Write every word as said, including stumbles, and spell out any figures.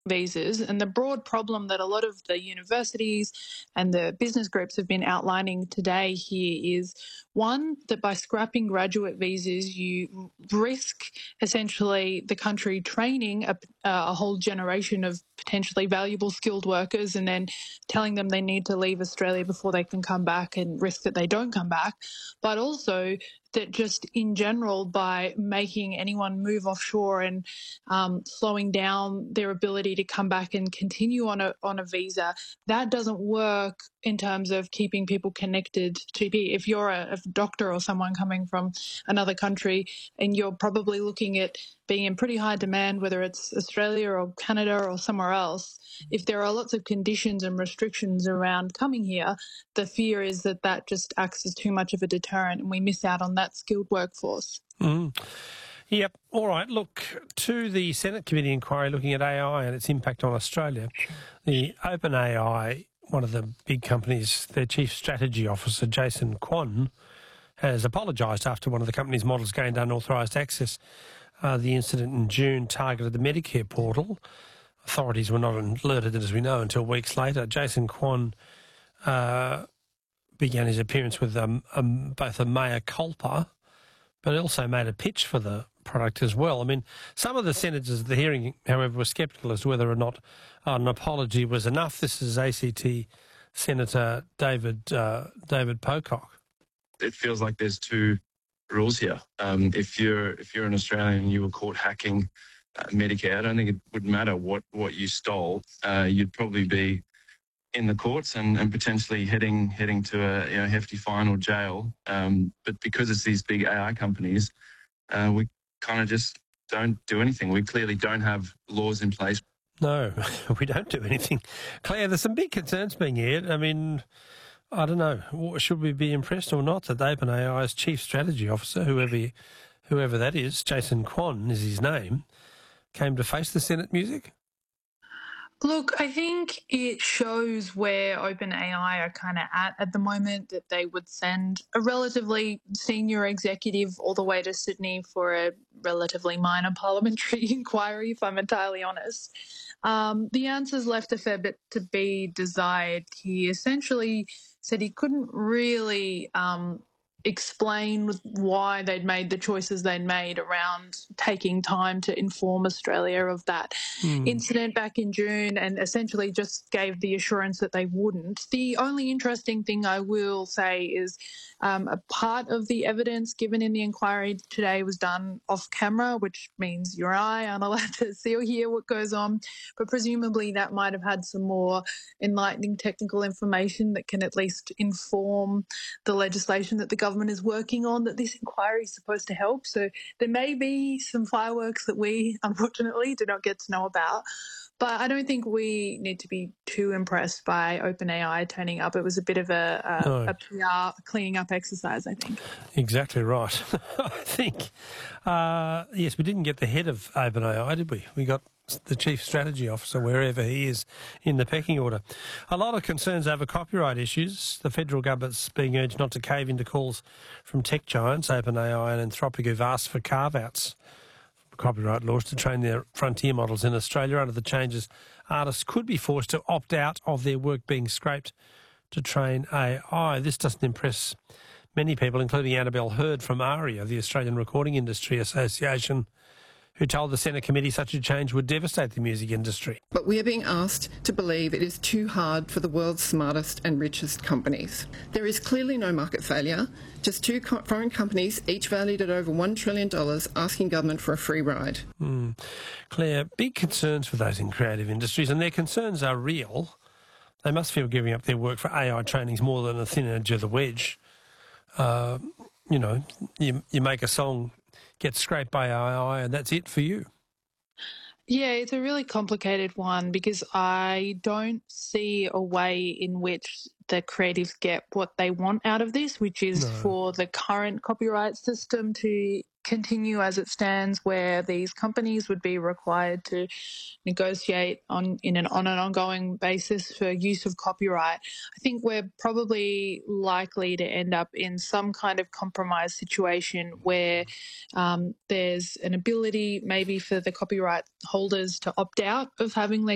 visas. And the broad problem that a lot of the universities and the business groups have been outlining today here is, one, that by scrapping graduate visas, you risk essentially the country training a, a whole generation of potentially valuable skilled workers and then telling them they need to leave Australia before they can come back and risk that they don't come back. But also that just in general, by making anyone move offshore and um, slowing down their ability to come back and continue on a on a visa, that doesn't work in terms of keeping people connected to be. If you're a, a doctor or someone coming from another country and you're probably looking at being in pretty high demand, whether it's Australia or Canada or somewhere else, if there are lots of conditions and restrictions around coming here, the fear is that that just acts as too much of a deterrent and we miss out on that skilled workforce. Mm. Yep. All right. Look, to the Senate committee inquiry looking at A I and its impact on Australia, the OpenAI, one of the big companies, their chief strategy officer, Jason Kwon, has apologised after one of the company's models gained unauthorised access. Uh, the incident in June targeted the Medicare portal. Authorities were not alerted, as we know, until weeks later. Jason Kwon uh, began his appearance with um, um, both a mea culpa, but also made a pitch for the product as well. I mean, some of the senators at the hearing, however, were sceptical as to whether or not an apology was enough. This is A C T Senator David uh, David Pocock. It feels like there's two rules here. Um, if you're if you're an Australian and you were caught hacking uh, Medicare, I don't think it would matter what what you stole. Uh, you'd probably be in the courts and, and potentially heading heading to a you know, hefty fine or jail. Um, but because it's these big A I companies, uh, we kind of just don't do anything. We clearly don't have laws in place. No, we don't do anything. Claire, there's some big concerns being aired. I mean, I don't know. Should we be impressed or not that OpenAI's chief strategy officer, whoever he, whoever that is, Jason Kwon is his name, came to face the Senate music? Look, I think it shows where OpenAI are kind of at at the moment, that they would send a relatively senior executive all the way to Sydney for a relatively minor parliamentary inquiry, if I'm entirely honest. Um, the answers left a fair bit to be desired. He essentially said he couldn't really um, explain why they'd made the choices they'd made around taking time to inform Australia of that mm. incident back in June, and essentially just gave the assurance that they wouldn't. The only interesting thing I will say is um, a part of the evidence given in the inquiry today was done off camera, which means you and I aren't allowed to see or hear what goes on, but presumably that might have had some more enlightening technical information that can at least inform the legislation that the government government is working on, that this inquiry is supposed to help. So there may be some fireworks that we, unfortunately, do not get to know about. But I don't think we need to be too impressed by OpenAI turning up. It was a bit of a, a, no. a P R cleaning up exercise, I think. Exactly right. I think, uh, yes, we didn't get the head of OpenAI, did we? We got the chief strategy officer, wherever he is in the pecking order. A lot of concerns over copyright issues. The federal government's being urged not to cave into calls from tech giants, OpenAI and Anthropic, who've asked for carve-outs copyright laws to train their frontier models in Australia. Under the changes, artists could be forced to opt out of their work being scraped to train A I. This doesn't impress many people, including Annabelle Hurd from ARIA, the Australian Recording Industry Association, who told the Senate committee such a change would devastate the music industry. But we are being asked to believe it is too hard for the world's smartest and richest companies. There is clearly no market failure, just two co- foreign companies, each valued at over one trillion dollars, asking government for a free ride. Mm. Claire, big concerns for those in creative industries, and their concerns are real. They must feel giving up their work for A I training is more than a thin edge of the wedge. Uh, you know, you, you make a song, get scraped by A I, and that's it for you. Yeah, it's a really complicated one because I don't see a way in which the creatives get what they want out of this, which is no. for the current copyright system to continue as it stands, where these companies would be required to negotiate on in an on an ongoing basis for use of copyright. I think we're probably likely to end up in some kind of compromise situation where um, there's an ability maybe for the copyright holders to opt out of having their